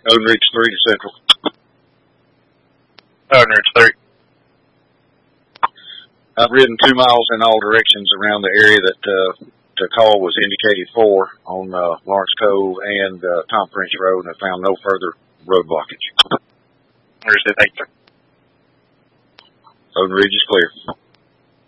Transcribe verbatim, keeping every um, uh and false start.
Odin Ridge three to Central. Odin Ridge three. I've ridden two miles in all directions around the area that uh, the call was indicated for on uh, Lawrence Cove and uh, Tom French Road, and I found no further road blockage. Understood. Thank you. Odin Ridge is clear.